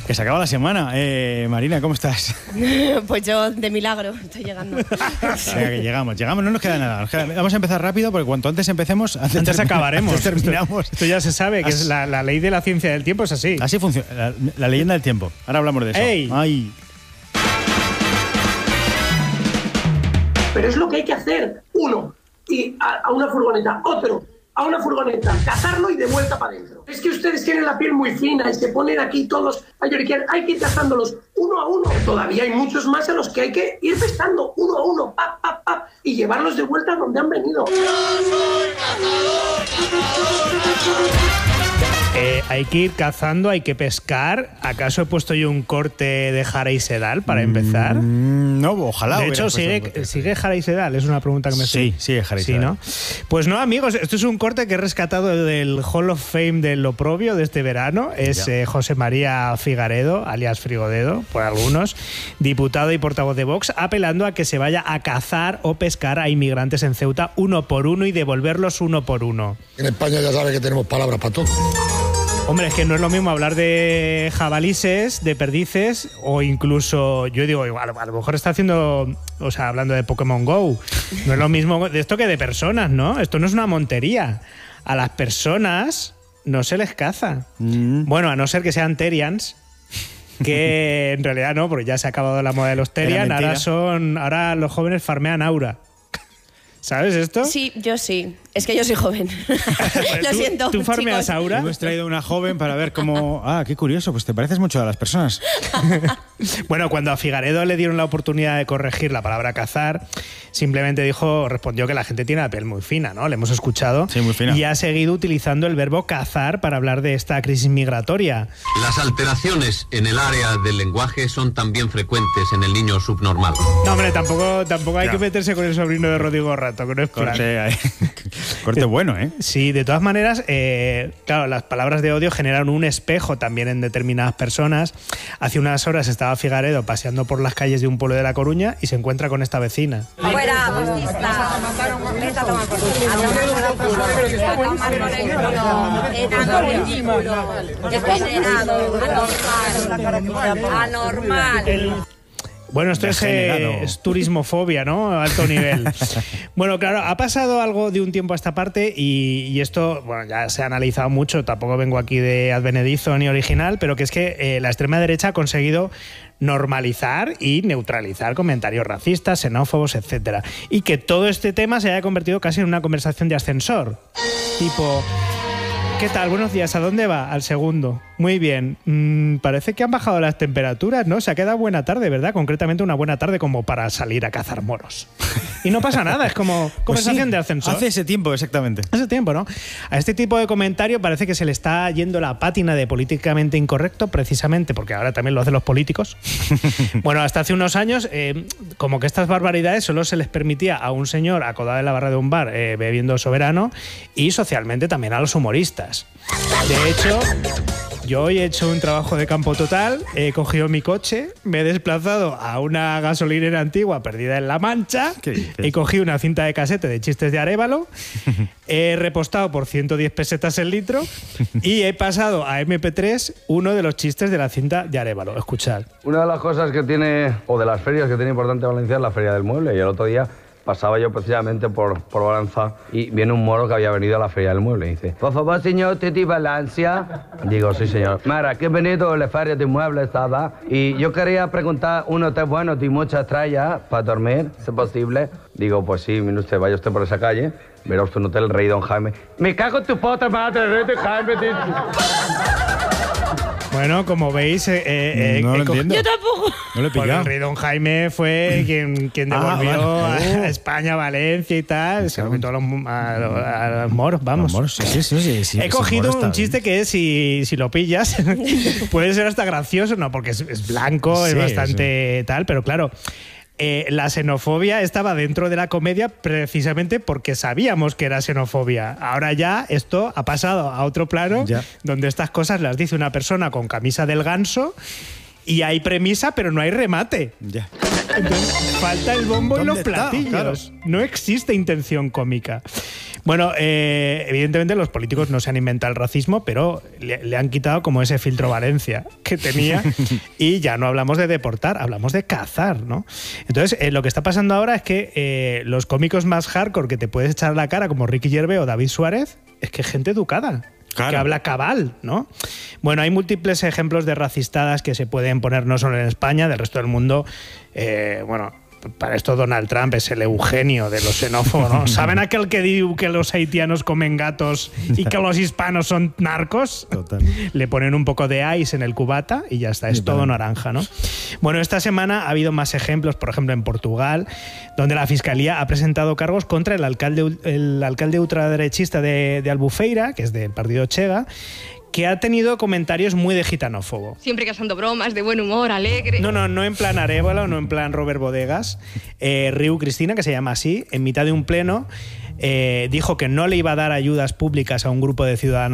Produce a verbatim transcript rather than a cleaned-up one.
Que se acaba la semana. Eh, Marina, ¿cómo estás? Pues yo, de milagro, estoy llegando. O sea, que llegamos, llegamos, no nos queda nada. Nos queda, vamos a empezar rápido porque cuanto antes empecemos, antes, antes acabaremos. Antes terminamos. Esto, esto ya se sabe, que As... es la, la ley de la ciencia del tiempo, es así. Así funciona, la, la leyenda del tiempo. Ahora hablamos de eso. ¡Ey! ¡Ay! Pero es lo que hay que hacer. Uno, y a, a una furgoneta. Otro, a una furgoneta. Cazarlo y de vuelta para adentro. Es que ustedes tienen la piel muy fina y se ponen aquí todos a lloriquear. Hay que ir cazándolos uno a uno. Todavía hay muchos más a los que hay que ir pescando uno a uno, pap, pap, pap, y llevarlos de vuelta a donde han venido. Yo soy cazador. Eh, hay que ir cazando, hay que pescar. ¿Acaso he puesto yo un corte de Jara y Sedal para empezar? Mm, no, ojalá. De hecho, ¿sigue, ¿sigue Jara y Sedal? Es una pregunta que me Sí, sigue Jara y sí, Sedal. ¿no? Pues no, amigos, esto es un corte que he rescatado del Hall of Fame del Oprobio de este verano. Es eh, José María Figaredo, alias Frigodedo, por algunos, diputado y portavoz de Vox, apelando a que se vaya a cazar o pescar a inmigrantes en Ceuta uno por uno y devolverlos uno por uno. En España ya sabe que tenemos palabras para todo. Hombre, es que no es lo mismo hablar de jabalises, de perdices o incluso, yo digo, a lo, a lo mejor está haciendo, o sea, hablando de Pokémon Go. No es lo mismo de esto que de personas, ¿no? Esto no es una montería. A las personas no se les caza. Mm. Bueno, a no ser que sean Terians, que en realidad no, porque ya se ha acabado la moda de los Terian. Ahora son, ahora los jóvenes farmean aura. ¿Sabes esto? Sí, yo sí. Es que yo soy joven. Lo ¿Tú, siento, ¿Tú farmeas chicos. aura? Hemos traído una joven para ver cómo... Ah, qué curioso, pues te pareces mucho a las personas. Bueno, cuando a Figaredo le dieron la oportunidad de corregir la palabra cazar, simplemente dijo, respondió que la gente tiene la piel muy fina, ¿no? Le hemos escuchado. Sí, muy fina. Y ha seguido utilizando el verbo cazar para hablar de esta crisis migratoria. Las alteraciones en el área del lenguaje son también frecuentes en el niño subnormal. No, hombre, tampoco, tampoco hay Ya. que meterse con el sobrino de Rodrigo Rato, que no es plan. Corte, ahí. Corte bueno, ¿eh? Sí, de todas maneras, eh, claro, las palabras de odio generan un espejo también en determinadas personas. Hace unas horas estaba Figaredo paseando por las calles de un pueblo de La Coruña y se encuentra con esta vecina. Fuera, fascista. Vete a tomar por culo. A tomar por culo. A tomar por el culo. Enano, degenerado, anormal. Anormal. Bueno, esto es, eh, es turismofobia, ¿no? A alto nivel. Bueno, claro, ha pasado algo de un tiempo a esta parte y, y esto, bueno, ya se ha analizado mucho, tampoco vengo aquí de advenedizo ni original, pero que es que eh, la extrema derecha ha conseguido normalizar y neutralizar comentarios racistas, xenófobos, etcétera. Y que todo este tema se haya convertido casi en una conversación de ascensor. Tipo... ¿Qué tal? Buenos días. ¿A dónde va? Al segundo. Muy bien. Mm, parece que han bajado las temperaturas, ¿no? Se ha quedado buena tarde, ¿verdad? Concretamente una buena tarde como para salir a cazar moros. Y no pasa nada, es como conversación Pues sí, de ascensor. Hace ese tiempo, exactamente. Hace tiempo, ¿no? A este tipo de comentario parece que se le está yendo la pátina de políticamente incorrecto, precisamente porque ahora también lo hacen los políticos. Bueno, hasta hace unos años, eh, como que estas barbaridades solo se les permitía a un señor acodado en la barra de un bar eh, bebiendo soberano y socialmente también a los humoristas. De hecho, yo hoy he hecho un trabajo de campo total, he cogido mi coche, me he desplazado a una gasolinera antigua perdida en La Mancha, he cogido una cinta de casete de chistes de Arévalo, he repostado por ciento diez pesetas el litro y he pasado a eme pe tres uno de los chistes de la cinta de Arévalo. Escuchad. Una de las cosas que tiene, o de las ferias que tiene importante Valencia es la Feria del Mueble, y el otro día pasaba yo precisamente por, por Balanza y viene un moro que había venido a la Feria del Mueble y dice: por favor, señor Titi Valencia. Digo, sí, señor. Mira, que he venido a la Feria del Mueble, ¿sabes? Y yo quería preguntar un hotel bueno de muchas estrellas para dormir, si es posible. Digo, pues sí, mire usted, vaya usted por esa calle, verá usted un hotel Rey Don Jaime. Me cago en tu puta madre, Rey Don Jaime, tío. Bueno, como veis... Eh, eh, no eh, lo entiendo. Yo tampoco. No lo he Pues pillado. el rey Don Jaime fue quien, quien Ah, devolvió vale. a España, Valencia y tal. Se lo quitó a los, a, los, a los moros, vamos. Los moros, sí, sí, sí, sí, sí, He ese cogido moro está un chiste bien. que si, si lo pillas puede ser hasta gracioso, no, porque es, es blanco, Sí, es bastante tal, pero claro... Eh, la xenofobia estaba dentro de la comedia precisamente porque sabíamos que era xenofobia. Ahora ya esto ha pasado a otro plano Ya. donde estas cosas las dice una persona con camisa del ganso y hay premisa pero no hay remate. Ya. Entonces, falta el bombo y los ¿Dónde está? platillos. Claro. No existe intención cómica. Bueno, eh, evidentemente los políticos no se han inventado el racismo, pero le, le han quitado como ese filtro Valencia que tenía y ya no hablamos de deportar, hablamos de cazar, ¿no? Entonces, eh, lo que está pasando ahora es que eh, los cómicos más hardcore que te puedes echar a la cara, como Ricky Gervais o David Suárez, es que es gente educada. Claro. Que habla cabal, ¿no? Bueno, hay múltiples ejemplos de racistadas que se pueden poner no solo en España, del resto del mundo. Eh, bueno, para esto Donald Trump es el Eugenio de los xenófobos, ¿no? ¿Saben aquel que diu que los haitianos comen gatos y que los hispanos son narcos? Total. Le ponen un poco de ice en el cubata y ya está, es sí, todo vale. naranja, ¿no? Bueno, esta semana ha habido más ejemplos, por ejemplo en Portugal, donde la Fiscalía ha presentado cargos contra el alcalde, el alcalde ultraderechista de, de Albufeira, que es del partido Chega, que ha tenido comentarios muy de gitanófobo. Siempre casando bromas, de buen humor, alegre. No, no, no en plan Arévalo, no en plan Robert Bodegas. Eh, Riu Cristina, que se llama así, en mitad de un pleno, eh, dijo que no le iba a dar ayudas públicas a un grupo de ciudadanos